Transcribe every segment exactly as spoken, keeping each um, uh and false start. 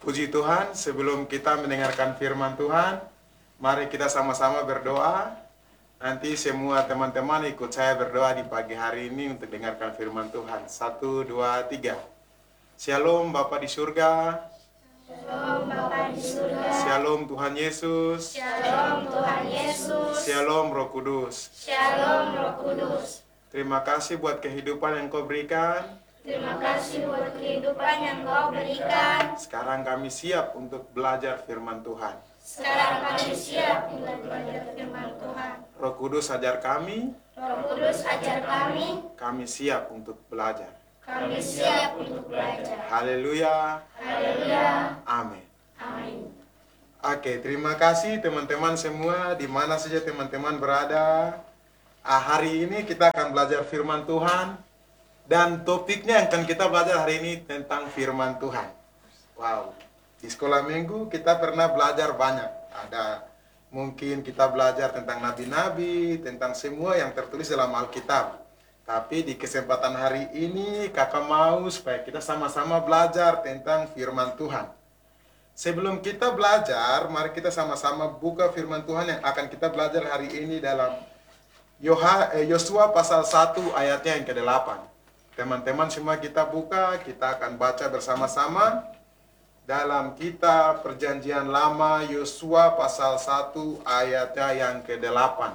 Puji Tuhan, sebelum kita mendengarkan firman Tuhan, mari kita sama-sama berdoa. Nanti semua teman-teman ikut saya berdoa di pagi hari ini untuk dengarkan firman Tuhan. Satu, dua, tiga. Shalom Bapa di surga. Shalom Bapa di surga. Shalom Tuhan Yesus. Shalom Tuhan Yesus. Shalom Roh Kudus. Shalom Roh Kudus. Terima kasih buat kehidupan yang Kau berikan. Terima kasih buat kehidupan yang Kau berikan. Sekarang kami siap untuk belajar firman Tuhan. Sekarang kami siap untuk belajar firman Tuhan. Roh Kudus ajar kami. Roh Kudus ajar kami. Kami siap untuk belajar. Kami siap untuk belajar. Haleluya. Haleluya. Amin. Amin. Oke, terima kasih teman-teman semua di mana saja teman-teman berada. Ah, hari ini kita akan belajar firman Tuhan. Dan topiknya yang akan kita belajar hari ini tentang firman Tuhan. Wow, di sekolah minggu kita pernah belajar banyak. Ada mungkin kita belajar tentang nabi-nabi, tentang semua yang tertulis dalam Alkitab. Tapi di kesempatan hari ini kakak mau supaya kita sama-sama belajar tentang firman Tuhan. Sebelum kita belajar, mari kita sama-sama buka firman Tuhan yang akan kita belajar hari ini dalam Yosua pasal satu ayatnya yang kedelapan. Teman-teman semua kita buka, kita akan baca bersama-sama dalam kitab Perjanjian Lama Yosua pasal satu ayatnya yang kedelapan.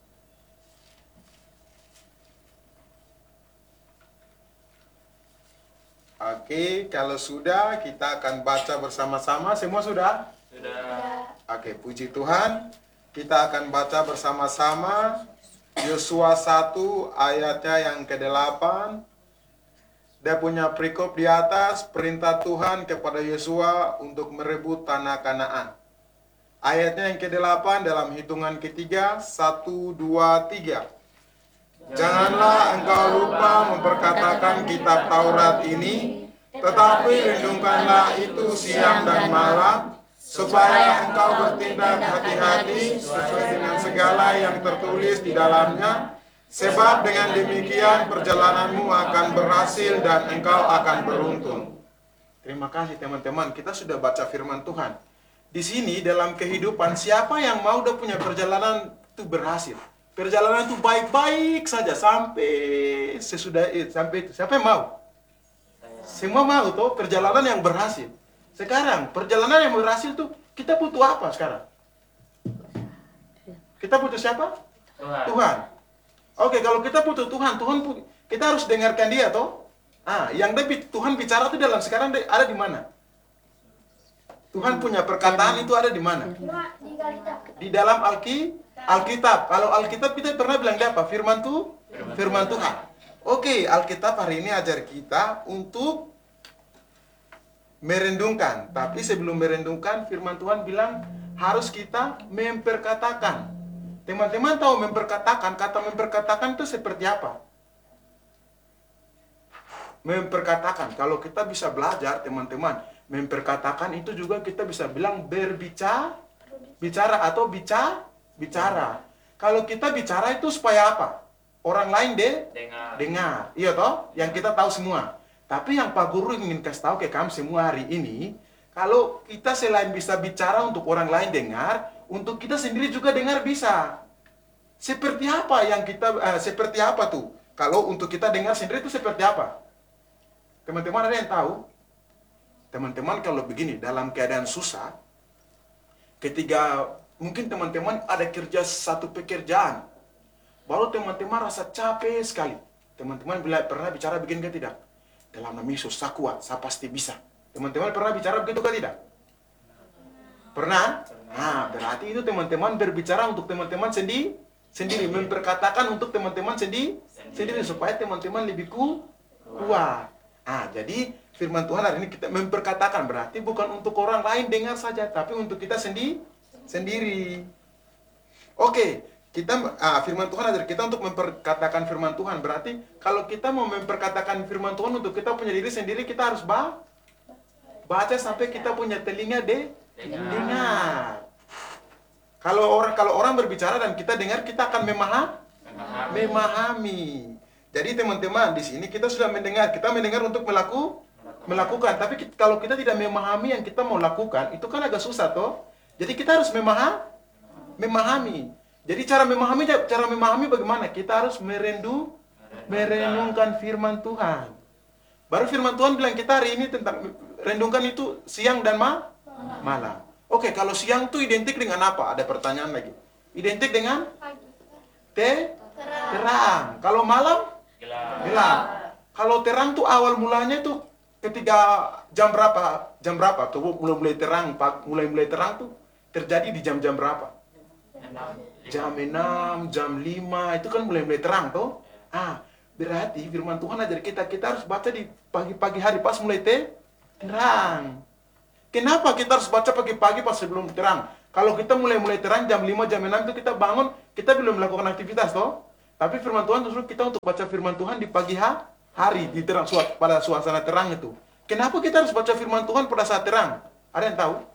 Oke, kalau sudah kita akan baca bersama-sama. Semua sudah? Sudah. Oke, puji Tuhan. Kita akan baca bersama-sama Yosua satu ayatnya yang kedelapan. Dia punya perikop di atas, perintah Tuhan kepada Yosua untuk merebut tanah Kanaan. Ayatnya yang kedelapan dalam hitungan ketiga, satu, dua, tiga. Janganlah engkau lupa memperkatakan kitab Taurat ini, tetapi lindungkanlah itu siang dan malam, supaya engkau bertindak hati-hati sesuai dengan segala yang tertulis di dalamnya. Sebab dengan demikian perjalananmu akan berhasil dan engkau akan beruntung. Terima kasih teman-teman, kita sudah baca firman Tuhan. Di sini dalam kehidupan siapa yang mau udah punya perjalanan itu berhasil? Perjalanan itu baik-baik saja sampai sesudah itu, sampai itu. Siapa yang mau? Semua mau tuh perjalanan yang berhasil. Sekarang perjalanan yang berhasil tuh kita butuh apa sekarang? Kita butuh siapa? Tuhan. Tuhan. Oke, kalau kita butuh Tuhan, Tuhan kita harus dengarkan Dia toh. Ah, yang Tuhan bicara itu dalam sekarang ada di mana? Tuhan punya perkataan itu ada di mana? Di dalam Alki, Alkitab. Kalau Alkitab kita pernah bilang dia apa? Firman tuh, firman Tuhan. Oke, Alkitab hari ini ajar kita untuk merendungkan. Tapi sebelum merendungkan, firman Tuhan bilang harus kita memperkatakan. Teman-teman tahu memperkatakan, kata memperkatakan itu seperti apa? Memperkatakan, kalau kita bisa belajar teman-teman, memperkatakan itu juga kita bisa bilang berbicara, bicara atau bicara, bicara. Kalau kita bicara itu supaya apa? Orang lain deh Dengar. dengar, iya toh? Yang kita tahu semua. Tapi yang Pak Guru ingin kasih tahu ke kamu semua hari ini, kalau kita selain bisa bicara untuk orang lain dengar, untuk kita sendiri juga dengar bisa. Seperti apa yang kita, uh, seperti apa tuh? Kalau untuk kita dengar sendiri itu seperti apa? Teman-teman ada yang tahu? Teman-teman kalau begini, dalam keadaan susah, ketika mungkin teman-teman ada kerja satu pekerjaan, baru teman-teman rasa capek sekali. Teman-teman bila pernah bicara begini kan tidak? Dalam nama Yesus, saya kuat, saya pasti bisa. Teman-teman pernah bicara begitu kan tidak? Pernah? Nah, berarti itu teman-teman berbicara untuk teman-teman sendiri, sendiri memperkatakan untuk teman-teman sendiri, sendiri supaya teman-teman lebih ku, kuat. Ah, jadi firman Tuhan hari ini kita memperkatakan berarti bukan untuk orang lain dengar saja, tapi untuk kita sendiri, sendiri. Oke, kita ah, firman Tuhan ajar kita untuk memperkatakan firman Tuhan. Berarti kalau kita mau memperkatakan firman Tuhan untuk kita punya diri sendiri, kita harus bah, baca sampai kita punya telinga deh. Dengar. Dengar. Kalau orang kalau orang berbicara dan kita dengar, kita akan memahami. Memahami. Memahami. Jadi teman-teman di sini kita sudah mendengar, kita mendengar untuk melaku, melakukan. Tapi ki- kalau kita tidak memahami yang kita mau lakukan, itu kan agak susah toh. Jadi kita harus memahami, memahami. Jadi cara memahami, cara memahami bagaimana? Kita harus merendu, merenungkan firman Tuhan. Baru firman Tuhan bilang kita hari ini tentang renungkan itu siang dan ma malam. Oke, kalau siang itu identik dengan apa? Ada pertanyaan lagi. Identik dengan te terang. Kalau malam gelap. Kalau terang tuh awal mulanya tuh ketika jam berapa? Jam berapa? Tuh mulai mulai terang, mulai mulai terang tuh terjadi di jam-jam berapa? Jam enam, jam lima, itu kan mulai mulai terang tuh. Ah, berarti firman Tuhan ajar kita kita harus baca di pagi-pagi hari pas mulai te terang. Kenapa kita harus baca pagi-pagi pas sebelum terang? Kalau kita mulai-mulai terang jam lima, jam enam itu kita bangun, kita belum melakukan aktivitas toh. Tapi firman Tuhan justru kita untuk baca firman Tuhan di pagi ha- hari, di terang, pada suasana terang itu. Kenapa kita harus baca firman Tuhan pada saat terang? Ada yang tahu?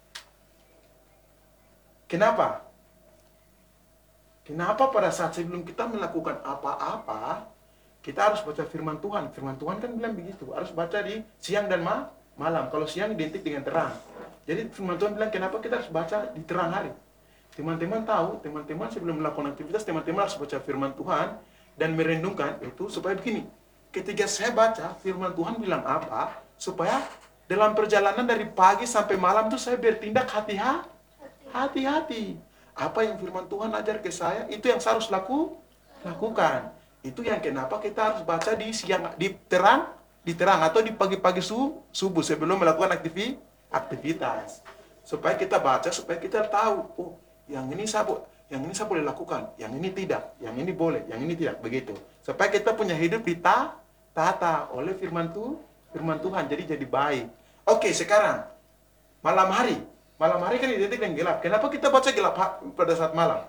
Kenapa? Kenapa pada saat sebelum kita melakukan apa-apa, kita harus baca firman Tuhan? Firman Tuhan kan bilang begitu, harus baca di siang dan ma malam. Kalau siang identik dengan terang. Jadi firman Tuhan bilang kenapa kita harus baca di terang hari. Teman-teman tahu, teman-teman sebelum melakukan aktivitas, teman-teman harus baca firman Tuhan dan merenungkan itu supaya begini. Ketika saya baca firman Tuhan bilang apa, supaya dalam perjalanan dari pagi sampai malam itu saya bertindak hati-hati. Hati-hati. Apa yang firman Tuhan ajar ke saya, itu yang saya harus laku, lakukan. Itu yang kenapa kita harus baca di siang, di terang, di terang atau di pagi-pagi su, subuh sebelum melakukan aktivi, aktivitas. Supaya kita baca, supaya kita tahu, oh, yang ini saya, yang ini saya boleh lakukan, yang ini tidak, yang ini boleh, yang ini tidak, begitu. Supaya kita punya hidup ditata oleh firman tu, firman Tuhan, jadi jadi baik. Oke, sekarang malam hari. Malam hari kan identik dengan gelap. Kenapa kita baca gelap pada saat malam?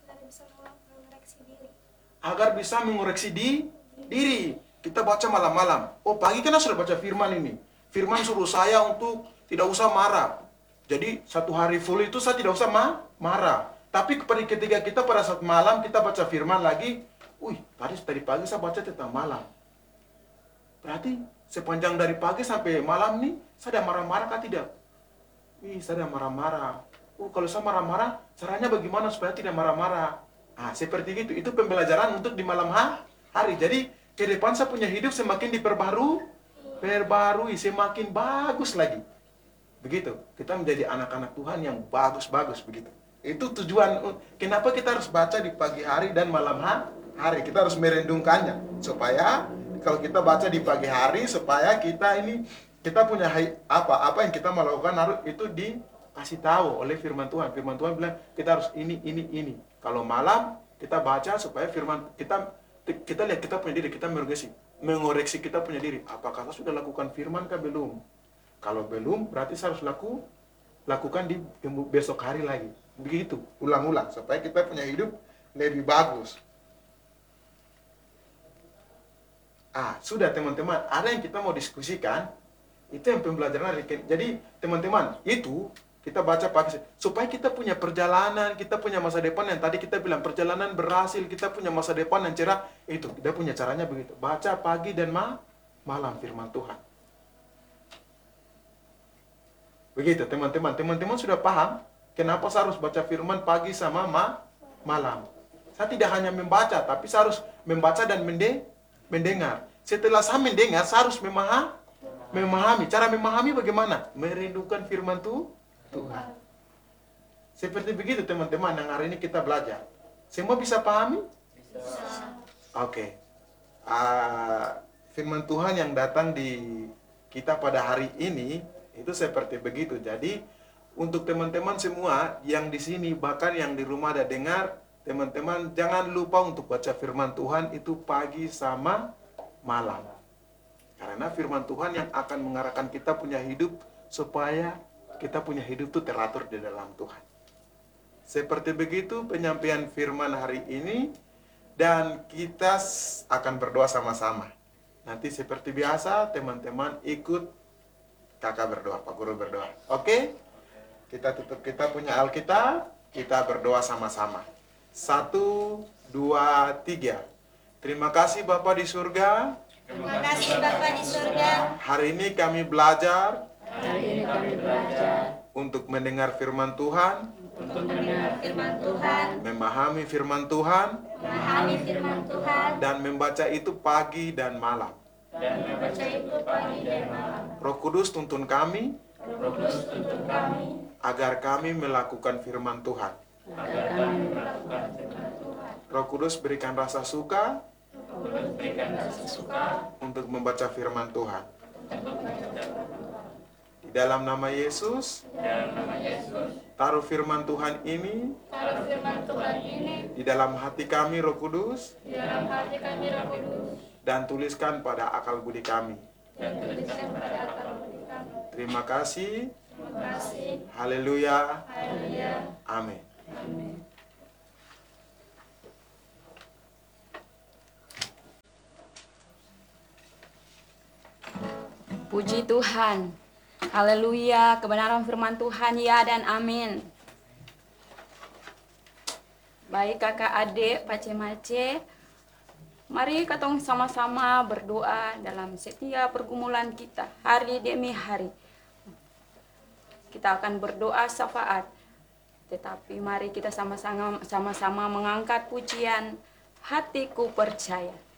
Agar bisa mengoreksi di diri. Kita baca malam-malam. Oh, pagi kan sudah baca firman ini. Firman suruh saya untuk tidak usah marah. Jadi satu hari full itu saya tidak usah ma marah. Tapi ketika kita pada saat malam kita baca firman lagi, wih, tadi tadi pagi saya baca tentang malam. Berarti sepanjang dari pagi sampai malam nih, saya ada marah-marah kah tidak? Wih, saya ada marah-marah. Oh, kalau saya marah-marah, caranya bagaimana supaya tidak marah-marah? Ah, seperti itu. Itu pembelajaran untuk di malam hari. Jadi, ke depan saya punya hidup semakin diperbarui, perbarui, semakin bagus lagi. Begitu. Kita menjadi anak-anak Tuhan yang bagus-bagus begitu. Itu tujuan. Kenapa kita harus baca di pagi hari dan malam hari? Kita harus merendungkannya supaya kalau kita baca di pagi hari supaya kita ini kita punya apa apa yang kita melakukan harus itu dikasih tahu oleh firman Tuhan. Firman Tuhan bilang kita harus ini ini ini. Kalau malam kita baca supaya firman kita kita lihat kita punya diri, kita mengoreksi mengoreksi kita punya diri. Apakah saya sudah lakukan firman kah belum? Kalau belum berarti saya harus laku lakukan di besok hari lagi. Begitu, ulang-ulang supaya kita punya hidup lebih bagus. Ah, sudah teman-teman, ada yang kita mau diskusikan. Itu yang pembelajaran. Jadi teman-teman, itu kita baca pagi supaya kita punya perjalanan, kita punya masa depan yang tadi kita bilang perjalanan berhasil, kita punya masa depan yang cerah. Itu kita punya caranya begitu. Baca pagi dan ma malam firman Tuhan. Begitu teman-teman. Teman-teman sudah paham kenapa saya harus baca firman pagi sama ma malam. Saya tidak hanya membaca, tapi saya harus membaca dan mende mendengar. Setelah saya mendengar, saya harus memahami memahami. Cara memahami bagaimana? Merindukan firman tu, Tuhan. Seperti begitu teman-teman yang hari ini kita belajar. Semua bisa pahami? Bisa. Oke. Okay. Uh, firman Tuhan yang datang di kita pada hari ini itu seperti begitu. Jadi untuk teman-teman semua yang di sini bahkan yang di rumah ada dengar, teman-teman jangan lupa untuk baca firman Tuhan itu pagi sama malam. Karena firman Tuhan yang akan mengarahkan kita punya hidup supaya kita punya hidup itu teratur di dalam Tuhan. Seperti begitu penyampaian firman hari ini dan kita akan berdoa sama-sama. Nanti seperti biasa teman-teman ikut kakak berdoa, Pak Guru berdoa. Oke? Kita tutup kita punya Alkitab, kita berdoa sama-sama. Satu, dua, tiga. Terima kasih Bapa di surga. Terima kasih Bapa di surga. Hari ini kami belajar Hari ini kami belajar untuk mendengar firman Tuhan, untuk mendengar Firman Tuhan, memahami firman Tuhan, memahami firman Tuhan, dan membaca itu pagi dan malam. dan membaca itu pagi dan malam. Roh Kudus tuntun kami Roh Kudus tuntun kami agar kami melakukan firman Tuhan. agar kami melakukan firman Tuhan. Roh Kudus berikan rasa suka Berikan rasa suka untuk membaca firman Tuhan. Di dalam nama Yesus, dalam nama Yesus. taruh firman Tuhan ini taruh firman Tuhan ini di dalam hati kami, Roh Kudus, di dalam hati kami, Roh Kudus, dan tuliskan pada akal budi kami. dan tuliskan pada akal budi kami. Terima kasih. Terima kasih. Haleluya. Haleluya. Amin. Puji Tuhan. Haleluya, kebenaran firman Tuhan ya dan amin. Baik kakak adik, pace-mace, mari katong sama-sama berdoa dalam setiap pergumulan kita, hari demi hari. Kita akan berdoa syafaat, tetapi mari kita sama-sama sama-sama mengangkat pujian, hatiku percaya.